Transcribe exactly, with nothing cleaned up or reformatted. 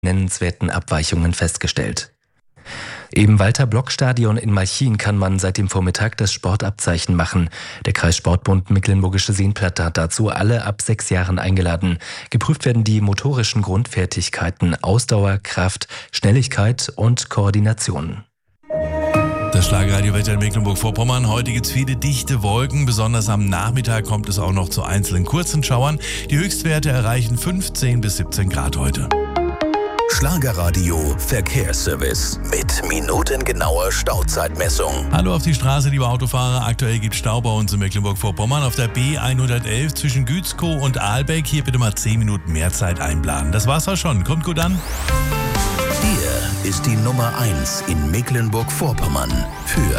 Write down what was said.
nennenswerten Abweichungen festgestellt. Im Walter-Block-Stadion in Malchin kann man seit dem Vormittag das Sportabzeichen machen. Der Kreissportbund Mecklenburgische Seenplatte hat dazu alle ab sechs Jahren eingeladen. Geprüft werden die motorischen Grundfertigkeiten Ausdauer, Kraft, Schnelligkeit und Koordination. Das Schlagerradiowetter in Mecklenburg-Vorpommern. Heute gibt es viele dichte Wolken. Besonders am Nachmittag kommt es auch noch zu einzelnen kurzen Schauern. Die Höchstwerte erreichen fünfzehn bis siebzehn Grad heute. Schlagerradio Verkehrsservice mit minutengenauer Stauzeitmessung. Hallo auf die Straße, liebe Autofahrer. Aktuell gibt es Stau bei uns in Mecklenburg-Vorpommern auf der B hundertelf zwischen Gützkow und Ahlbeck. Hier bitte mal zehn Minuten mehr Zeit einplanen. Das war's auch schon. Kommt gut an. Hier ist die Nummer eins in Mecklenburg-Vorpommern für